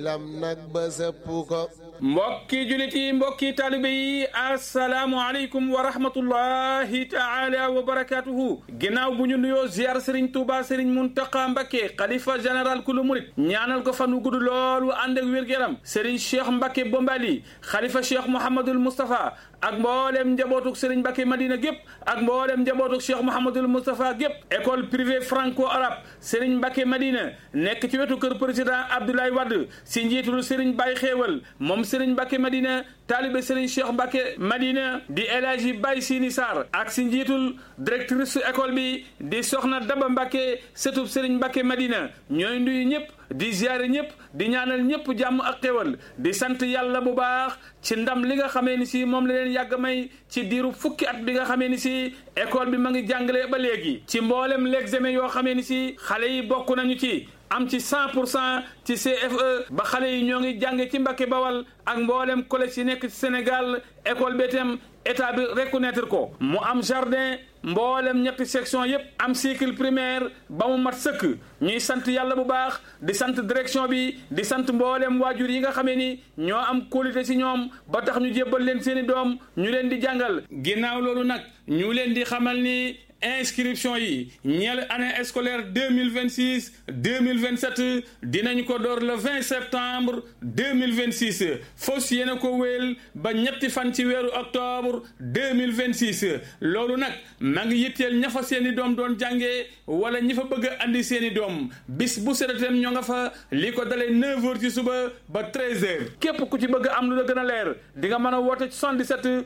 lam nag ba sëpp ko. mbokki julit yi mbokki taalibe yi asalaamualeykum wa rahmatullahi taala wa barakatuhu ginnaaw bu ñu nuyoo ziar Serigne Touba Serigne Mountakha Mbacké xalifa général kulu murit ñaanal ko fan wu gudd lool wu ànd ak wér-gu-yaram Serigne Cheikh Mbacké Bombali xalifa Cheikh Mouhamadul Moustapha ak mboolem njabootuk Serigne Mbacké Madina gépp ak mboolem njabootuk Cheikh Mouhamadul Moustapha gépp école privée franco-arabe Serigne Mbacké Madina nekk ci wetu kër président Abdoulaye Wade si njiitul Serigne Baye Xéewal moom Serigne Mbacké Madina taalibe Serigne Cheikh Mbacké Madina di El Hadji Baye Sini Sarr ak si njiitul directrice école bi di Soxna Daba Mbacké sëtub Serigne Mbacké Madina ñooy nuyu ñëpp di ziare ñëpp di ñaanal ñëpp jàmm ak xéwal di sant yàlla bu baax ci ndam li nga xamee ni si moom la leen yàgg may ci diiru fukki at bi nga xamee ni si école bi ma ngi jàngale ba léegi ci mboolem l'examen yoo xamee ni si xale yi bokk nañu ci am ci 100% ci CFE ba xale yi ñoo ngi jànge ci Mbacké Bawal ak mboolem collège yi nekk ci Sénégal école bi itam état bi reconnaître ko mu am jardin mboolem ñetti section yépp am cycle primaire ba mu mat sëkk ñuy sant yàlla bu baax di sant direction bi di sant mboolem waajur yi nga xamee ni ñoo am qualité ci ñoom ba tax ñu jébbal leen seeni doom ñu leen di jàngal ginnaaw loolu nag ñu leen di xamal ni inscription yi ñeel année scolaire 2026 2027 dinañ ko door le 20 septembre 2026 fos yéena ko wéel ba ñetti fan ci weeru octobre 2026 loolu nag ma ngi yitteel ña fa seeni doom doon jàngee wala ñi fa bëgg a andi seeni doom bis bu sedatem ñoo nga fa li ko dalee 9h ci suba ba 13h képp ku ci bëgg am lu la gën a leer di nga mën a woote 77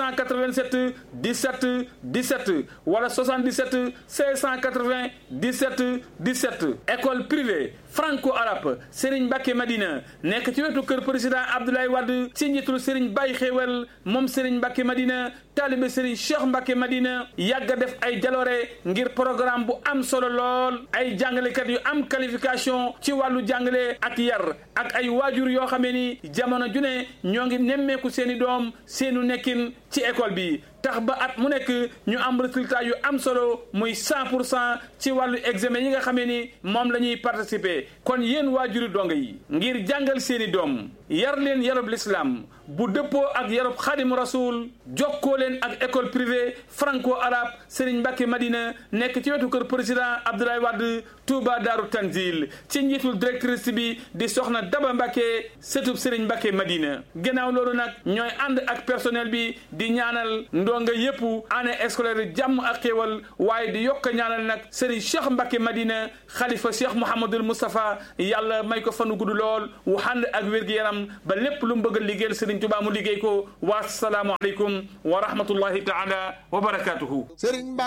687 17 17 wala 77 580 17 17 école privée franco-arabe Serigne Mbacké Madina nekk ci wetu kër président Abdoulaye Wade ci njiitul Serigne Baye Xéewal moom Serigne Mbacké Madina taalibe Serigne Cheikh Mbacké Madina yàgg a def ay jaloore ngir programme bu am solo lool ay jàngalekat yu am qualification ci wàllu jàngale ak yar ak ay waajur yoo xamee ni jamono ju ne ñoo ngi nemmeeku seeni doom seenu nekkin ci école bi tax ba at mu nekk ñu am résultat yu am solo muy 100% ci wàllu examen yi nga xamee ni moom la ñuy participer kon yéen waajuri donga yi ngir jàngal seeni doom yar leen yarub l'islam bu dëppoo ak yarub xaadimu rasul jokkoo leen ak école privée franco-arabe Serigne Mbacké Madina nekk ci wetu kër président Abdoulaye Wade Touba Daaru Tanzil ci njiitul directrice bi di Soxna Daba Mbacké sëtub Serigne Mbacké Madina gannaaw loolu nag ñooy ànd ak personnel bi di ñaanal ndonga yépp année scolaire jàmm ak xéewal waaye di yokk ñaanal nag Serigne Cheikh Mbacké Madina xalifa Cheikh Mouhamadul Moustapha yàlla may ko fanu gudd lool wu ànd ak wér-gu-yaram ba lépp lu mu bëgg a liggéeyal Serigne Touba mu liggéey ko wa salaamu aleykum wa rahmatullahi taala wa barakatuhu.